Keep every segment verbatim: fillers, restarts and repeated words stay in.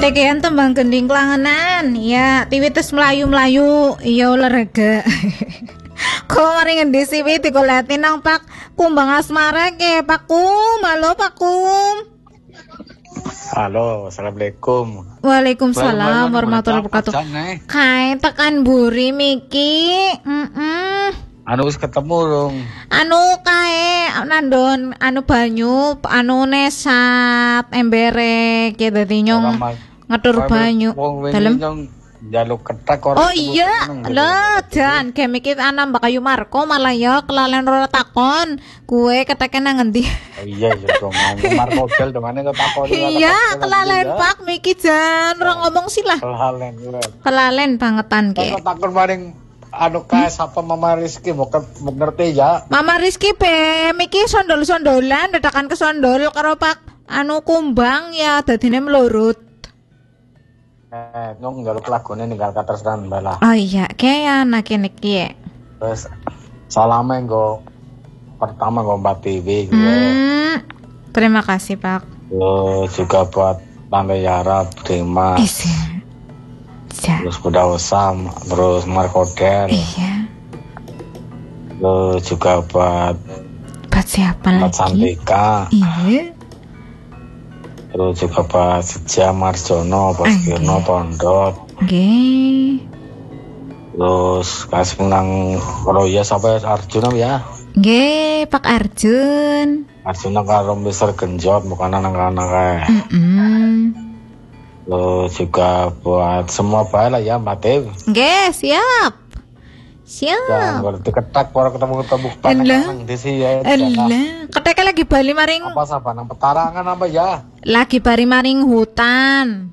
Tekean tembang gending klangenan. Ya, tiwites melayu-melayu, iya olahraga. Kok mari ngendi sih wi digoleti nang Pak Kumbang Asmara ke Pak Kum. Halo Pak Kum. Halo, assalamualaikum. Waalaikumsalam warahmatullahi wabarakatuh. Kae tekan buri Miki. Heeh. Anu wis ketemu rung. Anu kae nandon anu banyu anu nesat embere ki dadi nyong ngetur banyu. Dalem jaluk ketak ora. Oh iya, lho jan ge mikir ana Mbak Ayu Marko malah ya kelalen ora takon. Kue keteke nang endi? Oh iya ya dong, Marko bel domane kok takon. Iya, kelalen Pak Miki jan ora ngomong silah. Kelalen. Kelalen bangetan ge. Kok takon maring anu kae sapa Mama Rizky mau ngerti ya. Mama Rizky be Miki sondol-sondolan dadakan kesondol karo Pak anu Kumbang ya dadine melurut. Eh, nyong njaluk lagune ninggal katersan bala. Oh iya, kayak anak ini ki. Terus salame nggo pertama nggo Mbak Tiwi gitu. Hmm, terima kasih Pak. Lo juga buat Tante Yara, terima. Iya. Terus Bunda Osam, terus Markodel. Iya. Lo juga buat buat siapa buat lagi? Santika. Iya. Terus juga buat Seja Marjono, Bos Kirno Tondot. Nggih. Terus kasih nang Roya sampai Arjuna ya. Nggih, Pak Arjun. Arjuna karo Mister Genjot bukan anak-anak kae. Heeh. Terus juga buat semua bae lah ya, Mbak Dew. Nggih, siap. Siap. Jangan berarti ketak para ketemu-ketemu panang di sini ya. Elah, ketek lagi bali maring apa sapa nang petarangan apa ya? Lagi bali maring hutan.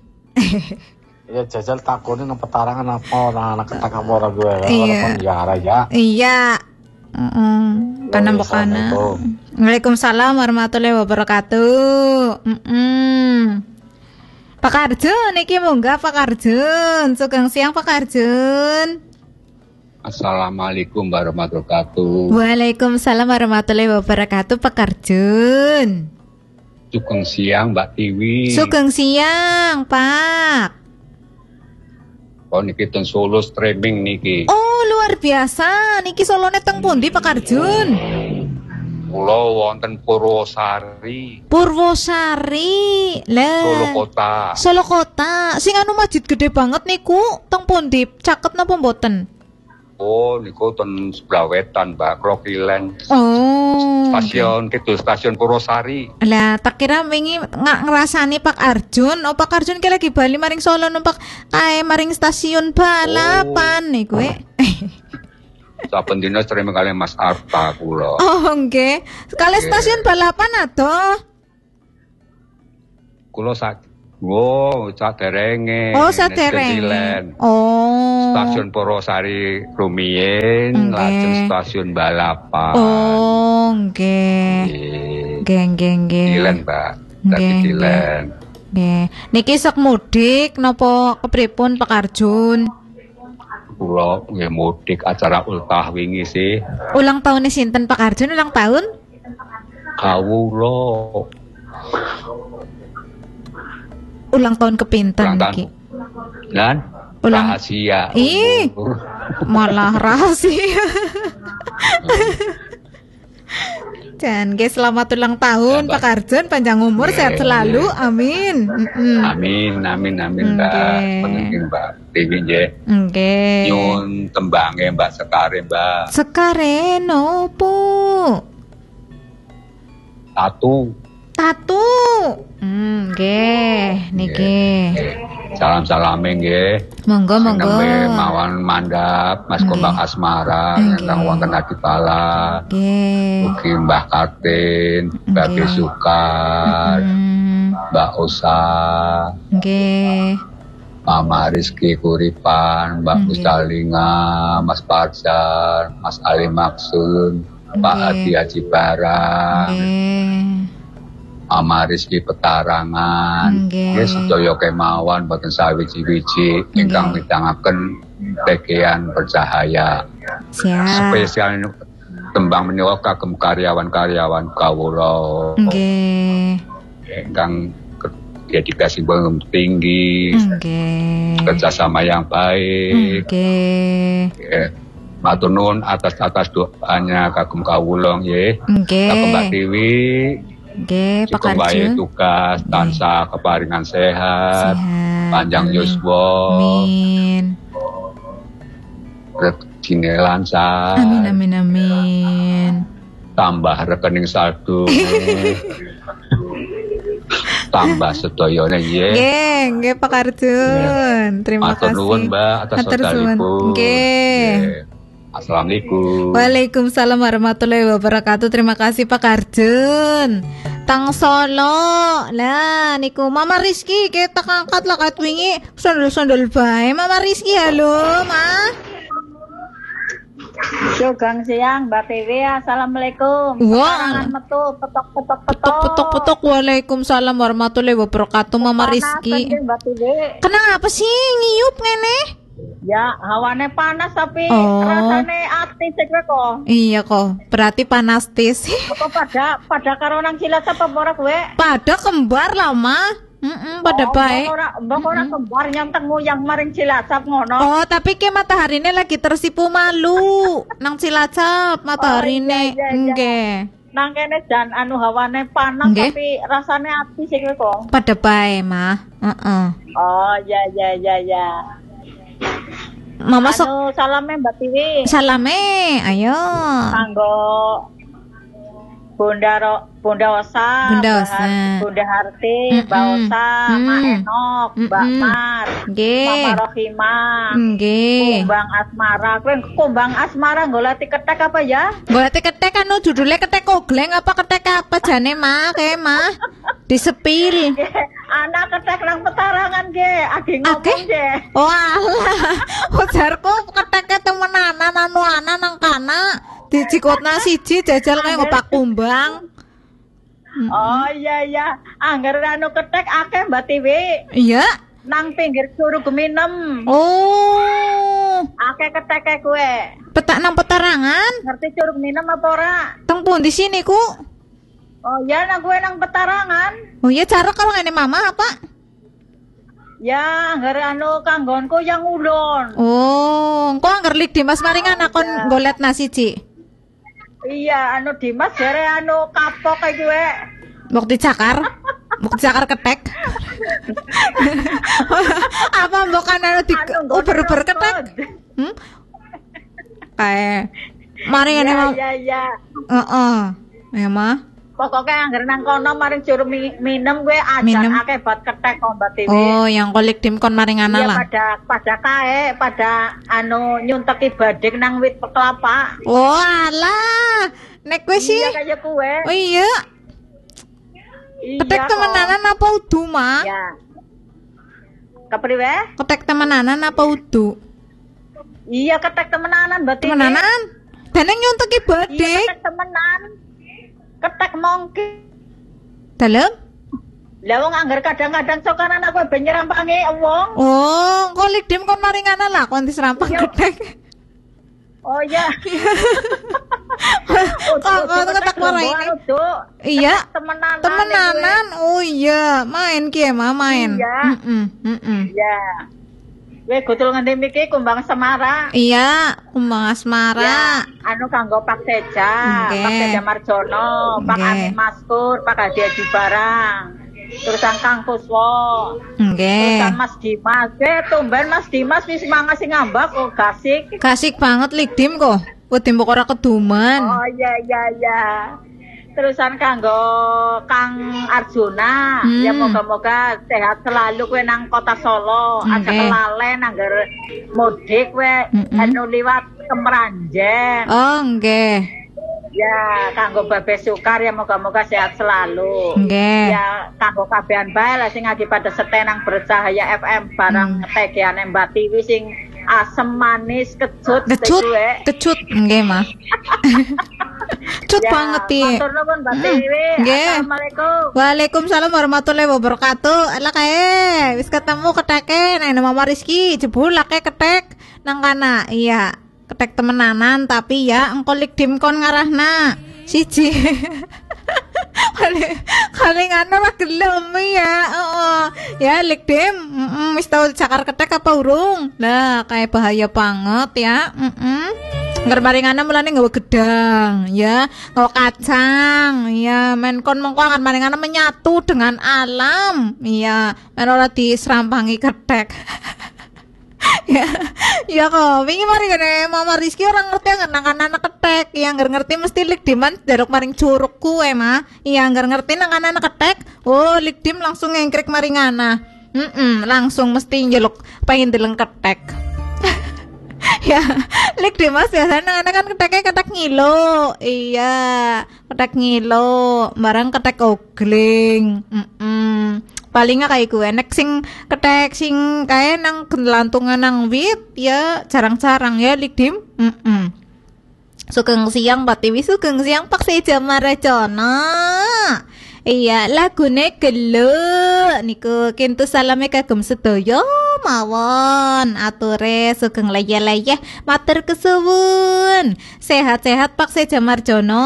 Ya jajal takunin nang petarangan apa orang anak ketak apa ora gue. Iya. Orang penjara ya. Iya. Heeh. Kana mbokana. Waalaikumsalam warahmatullahi wabarakatuh. Heeh. Pak Arjun iki munggah Pak Arjun. Sugeng siang Pak Arjun. Assalamualaikum warahmatullahi wabarakatuh. Waalaikumsalam warahmatullahi wabarakatuh Pak Arjun. Sugeng siang Mbak Tiwi. Sugeng siang Pak. Oh niki ten Solo streaming niki. Oh luar biasa. Niki Solone teng pundi Pak Arjun? Kula wonten Purwosari. Purwosari. Lah. Solo kota. Solo kota. Sing anu masjid gede banget niku teng pundi? Caket napa mboten? Oh, niku ten sebelah wetan, Mbak, Krokilen. Oh. Stasiun okay. Kidul stasiun Purwosari. Lah, tak kira wingi nggak ngerasani Pak Arjun. Oh, Pak Arjun ki lagi bali maring Solo numpak kae maring stasiun balapan oh. Niku. Saben dina streaming kali Mas Arta kula. Oh, nggih. Okay. Kali okay. Stasiun balapan adoh. Kula sak Wow, saderenge. Oh, saderenge. Oh. Stasiun Purwosari rumiyin, okay. Lajeng stasiun balapan. Oh, nggih. Nggih, nggih, nggih. Dilen, Mbak. Dadi dilen. Nggih. Niki sok mudik napa kepripun Pak Arjun? Kula nggih mudik acara ultah wingi sih. Ulang tahun sinten Pak Arjun ulang tahun? Kawula. Ulang tahun kepinten niki. Dan ulang rahasia. Ih. Malah rahasia. Dan guys, selamat ulang tahun ya, Pak Arjun, panjang umur, yeah, sehat selalu. Yeah. Amin. Mm-mm. Amin, amin, amin, Mbak. Penting Mbak Dewi nggih. Nggih. Nyun tembange Mbak Sekare, Mbak. Sekare nopo? Tatu. Tatu. Hmm, nggih, niki. Salam-salame nggih. Monggo, monggo. Mawon mandap Mas Kumbang Asmara ingkang wonten Adipala. Nggih. Ugi Mbah Kartin, Mbak Besukar, Mbak Osa. Nggih. Mama Rizky Kuripan, Mbak Mustalinga, Mas Parjar, Mas Ali Maksun, Pak Adi Haji Barang. Mama Rizky Petarangan, nggih sedaya kemawon boten sawiji-wiji ingkang midangaken bagian bercahaya. Siap. Spesial tembang menika kagem karyawan-karyawan kawula. Nggih. Ingkang dedikasi yang tinggi, Nggih. kerjasama yang baik. Nggih. Ya. Matur nuwun atas atas doanya kagum kawula nggih. Nggih. Kagum Mbak Tiwi. Nggih, Pak Sugeng wae Karjo. tugas tansah keparingan sehat, Sehat. panjang Amin. yuswa, Amin. rezekine lancar, Amin amin amin. tambah rekening saldo, tambah sedayane nggih. Nggih, nggih Pak Karjun. Terima Matur kasih. nuwun Mbak atas Matur suwun. saudariku. Nggih. Assalamualaikum. Waalaikumsalam warahmatullahi wabarakatuh. Terima kasih Pak Karjun. Tang Solo. Lah niku Mama Rizky kita angkat lah kat wingi sondol-sondol bae. Mama Rizky halo, Ma. Sugeng siang Mbak Tiwi, assalamualaikum. Wah. Pekarangan metu petok petok petok. Petok petok petok. Waalaikumsalam warahmatullahi wabarakatuh. Mama Rizky. Panas Mbak Tiwi. Kenapa sih ngiyup ngene? Ya hawane panas tapi Oh. rasane ati sik kok. Iya kok, berarti panas tis. Apa pada pada karo nang Cilacap apa ora kowe? Pada kembar lah, Ma. Mm-mm, pada Oh, baik. mbok ora mbok ora kembar nyanteng yang maring Cilacap ngono. Oh, tapi ke mataharinya lagi tersipu malu. Nang Cilacap mataharinya. Oh, iya, iya, iya. Nggih. Nang kene jan anu hawane panas Nggih. tapi rasane ati sik kok. Pada baik, Ma. Heeh. Oh, ya ya ya ya. Mama sok Anu salame Mbak Tiwi. salame, ayo. Kanggo Bunda Ro, Bunda Osa, Bunda Mbak Osa. Har- Bunda Harti, Mm-mm. Mbak Osa, Mak Mm. Enok, Mbak Mm-mm. Mar, Nggih. Mama Rohimah, Nggih. Kumbang Asmara. Kowe kumbang Asmara golek ketek apa ya? Golek ketek anu judulnya ketek ogleng apa ketek apa jane, Ma? Kayak Ma. Disepil. Anak ketek nang petarangan ge, agi ngomong Akeh? ge. Oh alah, ujarku keteknya temenanan anu ana nang kana dijikotna siji jajal kayak ngopak kumbang. Oh iya iya, angger anu ketek akeh Mbak Tiwi. Iya. Nang pinggir Curug Geminem. Oh, Akeh ketek kowe. petak nang petarangan. Ngerti Curug Geminem apa ora? Teng pundi sini ku? Oh ya, nang gue nang petarangan. Oh iya, cara kalau ngene mama apa? Ya, anggar anu kanggonku yang ulun. Oh, kok anggar lik Dimas maringan akon golet nasi ci. Iya, anu Dimas jare anu kapok kayak gue. Bukti cakar. Bukti cakar ketek. Apa bukan anu di Anu uber-uber ketek? Hmm? Kayak maringan Iya, emang. iya, iya. Heeh. Ya mah. Pokoknya anggar nang kono maring juru mi- minem gue Minem. ajan akeh bat ketek kok Mbak Tiwi. Oh, yang kolik dim kon maringana Iya, lah. pada pada kae, pada anu nyunteki badek nang wit kelapa. Oh, alah. Nek kowe sih. Iya kayak kue. Oh iya. Ketek Iya, kok. temenanan apa udu, Ma? Ya. Kepriwe? Ketek temenanan apa udu? Iya, ketek temenanan Mbak Tiwi. Temenanan. Dan yang nyunteki Iya, badek. ketek temenan. Ketek mongki. Dalem? Lah wong anggar kadang-kadang sokanan aku ben nyerampangi wong. Oh, kolik dim kon maringana lah kon diserampang Iya. ketek. Oh iya. Kok kok ketek marai ini? Iya. Temenan. Temenanan. Oh iya, main ki ya, Ma, main. Iya. Heeh, heeh. Iya. Kowe gutul ngendi miki kumbang Semara. Iya, kumbang asmara. Ya, anu kanggo Pak Teja, Nggih. Pak Teja Marjono, Pak Nggih. Amin Maskur, Pak Hadi Haji Barang. Terusan Kang Kuswo. Nggih. Terusan Mas Dimas. Eh, tumben Mas Dimas wis mangas sing ngambak kok gasik. Kasik banget lik dim kok. Wedi mbok ora keduman. Oh iya iya iya. Terusan kanggo Kang Arjuna, Hmm. ya moga-moga sehat selalu kowe nang Kota Solo. Aja Nggih. kelalen anggar mudik kowe Mm-mm. anu liwat Kemeranjen. Oh, nggih. Ya, kanggo Babe Sukar ya moga-moga sehat selalu. Nggih. Ya, kanggo kabehan bae lah sing lagi pada setenang bercahaya F M barang Hmm. tegeane Mbak Tiwi sing asem manis kecut Kecut, kowe. kecut, nggih, Ma. Cut Ya, banget iki. matur nuwun Mbak Tiwi. Nggih. Assalamualaikum. Waalaikumsalam warahmatullahi wabarakatuh. Alah kae, wis ketemu keteke nang Mama Rizky, jebul lake ketek nang kana. Iya, ketek temenanan tapi ya engko lik dim kon ngarahna. Siji. Kali kalingana ra gelem ya. Heeh. Ya Likdim, heeh wis tau cakar ketek apa urung? Lah kayak bahaya banget ya. Heeh. Ngger maringana mulane nggawa gedang ya, nggawa kacang ya, menkon mengko angan maringana menyatu dengan alam. Iya, men ora diserampangi ketek. Ya, ya kok wingi mari kene Mama Rizky orang ngerti nang anak ketek, yang nggak ngerti mesti Likdiman jaruk maring curug kue mah, iya nggak ngerti nang anak ketek, oh Likdim langsung ngengkrik maringana, mm langsung mesti njeluk pengen deleng ketek. Ya, Likdim mas biasanya nang anak kan keteknya ketek ngilo, iya ketek ngilo, barang ketek ogling, mm palingnya kayak gue nek sing ketek sing kayak nang gelantungan nang wit ya jarang-jarang ya Likdim. Mm Sugeng siang Pak Tiwi, sugeng siang Pak Seja Maracana. Iya lagune gelo niku kintu salame kagem sedaya mawon ature sugeng leyeh-leyeh matur kesuwun. Sehat-sehat Pak Seja Marjono.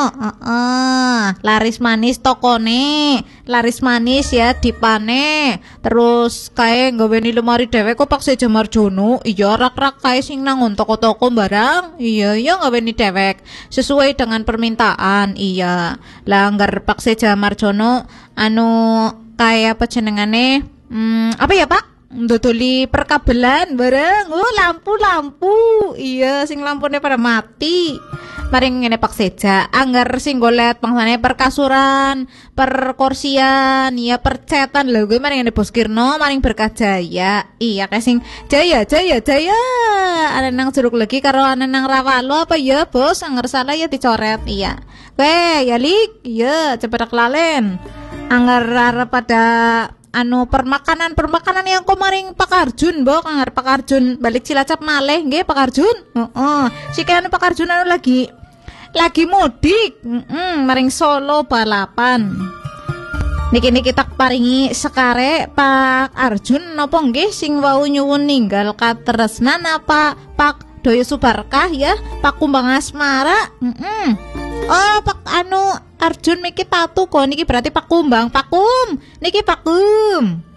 Heeh. Laris manis tokone, laris manis ya dipane. Terus kae nggaweni lemari dhewe kok Pak Seja Marjono. Iya rak-rak kae sing nang toko-toko barang. Iya iya nggaweni dhewek sesuai dengan permintaan. Iya. Lah anggar Pak Seja Marjono anu kayak apa jenengane? Hmm, apa ya Pak? Ndodoli perkabelan bareng. Oh, lampu-lampu. Iya, sing lampune pada mati. Maring ngene Pak Seja, anggar sing golet pangsane perkasuran, perkursian, ya percetan lho gue maring ngene Bos Kirno, maring berkah jaya. Iya, kayak sing jaya jaya jaya. Ana nang jeruk lagi karo ana nang rawalo apa ya, Bos? Anggar salah ya dicoret. Iya. Weh, ya Lik. Iya, cepet kelalen. Anggar arep pada anu permakanan-permakanan yang kemarin Pak Arjun mbok anggar Pak Arjun balik Cilacap malih nggih Pak Arjun. Heeh. Sik anu Pak Arjun anu lagi lagi mudik. Heeh, maring Solo balapan. Niki niki tak paringi sekare Pak Arjun napa nggih sing wau nyuwun ninggal katresnan apa Pak Doyo Subarkah ya, Pak Kumbang Asmara. Heeh. Oh, Pak anu Arjun miki tatu kok niki berarti Pak Kumbang. Pak Kum, niki Pak Kum.